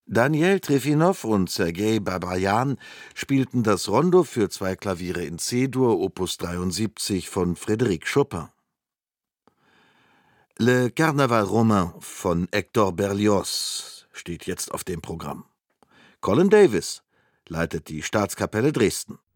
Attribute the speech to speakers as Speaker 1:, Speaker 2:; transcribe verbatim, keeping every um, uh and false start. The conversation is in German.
Speaker 1: Daniel Trifinow und Sergei Babajan spielten das Rondo für zwei Klaviere in C-Dur, Opus dreiundsiebzig von Frédéric Chopin. Le Carnaval Romain von Hector Berlioz steht jetzt auf dem Programm. Colin Davis leitet die Staatskapelle Dresden.